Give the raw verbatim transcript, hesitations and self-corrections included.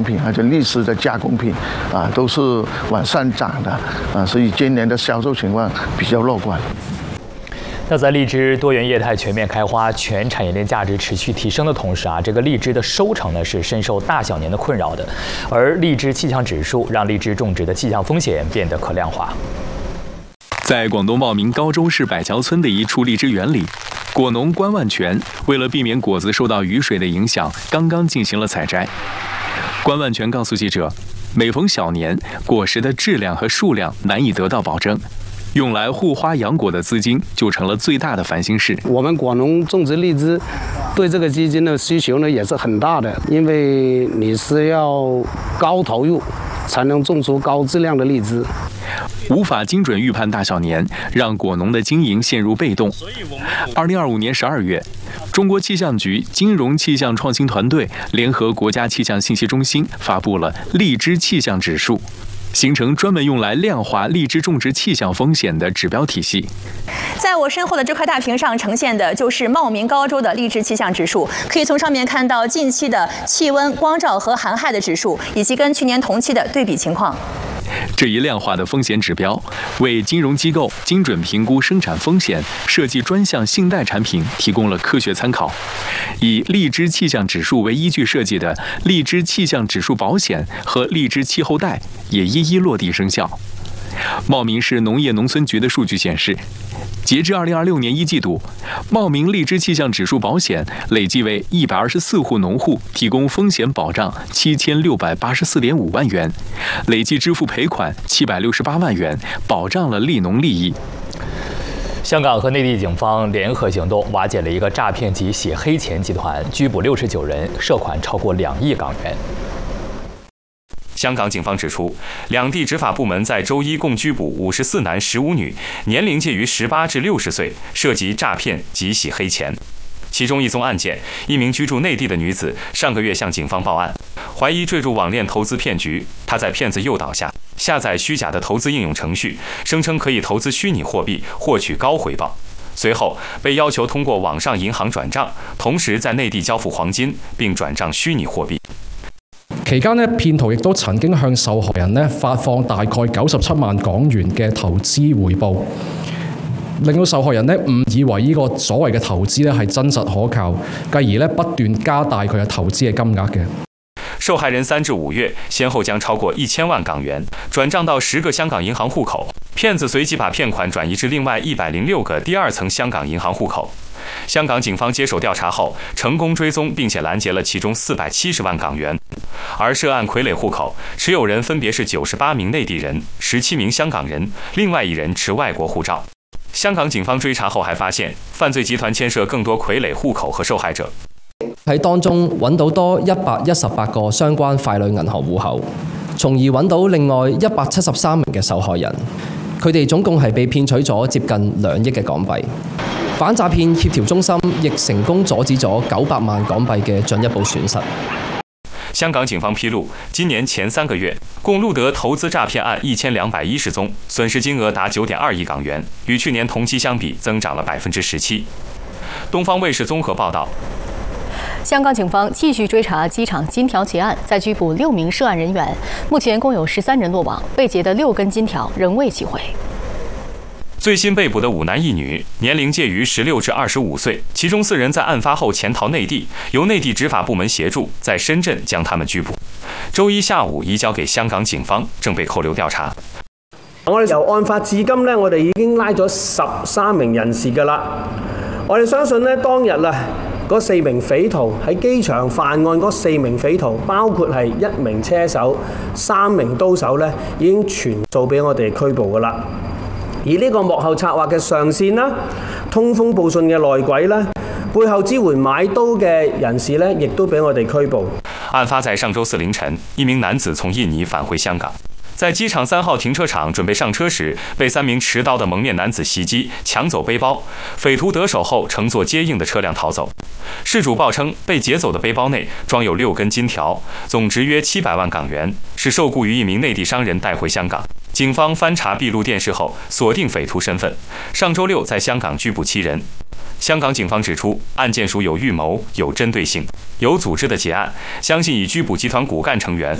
品或者荔枝的加工品啊，都是往上涨的啊，所以今年的销售情况比较乐观。 那在荔枝多元业态全面开花、全产业链价值持续提升的同时啊，这个荔枝的收成呢是深受大小年的困扰的，而荔枝气象指数让荔枝种植的气象风险变得可量化。 在广东茂名高州市百桥村的一处荔枝园里，果农关万全为了避免果子受到雨水的影响，刚刚进行了采摘。关万全告诉记者，每逢小年，果实的质量和数量难以得到保证。用来护花养果的资金就成了最大的烦心事。 我们果农种植荔枝，对这个基金的需求呢也是很大的，因为你是要高投入才能种出高质量的荔枝。 无法精准预判大小年，让果农的经营陷入被动。二零二五年十二月，中国气象局金融气象创新团队联合国家气象信息中心发布了荔枝气象指数，形成专门用来量化荔枝种植气象风险的指标体系。 在我身后的这块大屏上呈现的就是茂名高州的荔枝气象指数，可以从上面看到近期的气温、光照和寒害的指数，以及跟去年同期的对比情况。 这一量化的风险指标，为金融机构精准评估生产风险、设计专项信贷产品提供了科学参考。以荔枝气象指数为依据设计的荔枝气象指数保险和荔枝气候贷也一一落地生效。茂名市农业农村局的数据显示，截至二零二六年一季度，茂名荔枝气象指数保险累计为一百二十四户农户提供风险保障七千六百八十四点五万元，累计支付赔款七百六十八万元，保障了利农利益。 香港和内地警方联合行动，瓦解了一个诈骗及洗黑钱集团，拘捕六十九人，涉款超过两亿港元。 香港警方指出，两地执法部门在周一共拘捕五十四男十五女，年龄介于十八至六十岁，涉及诈骗及洗黑钱。其中一宗案件，一名居住内地的女子上个月向警方报案，怀疑坠入网恋投资骗局。她在骗子诱导下下载虚假的投资应用程序，声称可以投资虚拟货币获取高回报。随后被要求通过网上银行转账，同時在內地交付黃金，並轉帳虛擬貨幣。 期間呢，騙徒亦都曾經向受害人呢發放大概九十七萬港元嘅投資回報，令到受害人呢誤以為呢個所謂嘅投資呢係真實可靠，繼而呢不斷加大佢嘅投資嘅金額嘅。 受害人三至五月先後將超過一千萬港元轉帳到十個香港銀行戶口，騙子隨即把騙款轉移至另外一百零六個第二層香港銀行戶口。香港警方接手調查後，成功追蹤並且攔截了其中四百七十萬港元。而涉案傀儡戶口持有人分別是九十八名內地人、十七名香港人，另外一人持外國護照。香港警方追查後還發現，犯罪集團牽涉更多傀儡戶口和受害者。 喺當中揾到多一百一十八個相關傀儡銀行戶口，從而揾到另外一百七十三名嘅受害人，佢哋總共係被騙取咗接近兩億嘅港幣。反詐騙協調中心亦成功阻止咗九百萬港幣嘅進一步損失。 香港警方披露，今年前三個月共錄得投資詐騙案一千兩百一十宗，損失金額達九點二億港元，與去年同期相比增長了百分之十七。東方衛視綜合報道。 香港警方繼續追查機場金條劫案，再拘捕六名涉案人員，目前共有十三人落網，被劫的六根金條仍未擊毀。 最新被捕的五男一女，年齡介於十六至二十五歲，其中四人在案發後潛逃內地，由內地執法部門協助，在深圳將他們拘捕。周一下午移交給香港警方，正被扣留調查。 我哋由案發至今呢，我哋已經拉咗十三名人士㗎啦。我哋相信呢，當日啊，嗰四名匪徒喺機場犯案嗰四名匪徒，包括係一名車手、三名刀手呢，已經全數俾我哋拘捕㗎啦。而呢個幕後策劃嘅上線啦、通風報信嘅內鬼啦、背後支援買刀嘅人士呢，亦都俾我哋拘捕。 案發在上周四凌晨，一名男子從印尼返回香港，在機場三號停車場準備上車時，被三名持刀的蒙面男子襲擊，搶走背包。匪徒得手後，乘坐接應的車輛逃走。事主報稱，被劫走的背包內裝有六根金條，總值約七百萬港元，是受雇於一名內地商人帶回香港。警方翻查閉路電視後，鎖定匪徒身份。上周六在香港拘捕七人。香港警方指出，案件屬有預謀、有針對性、有組織的劫案，相信已拘捕集團骨幹成員，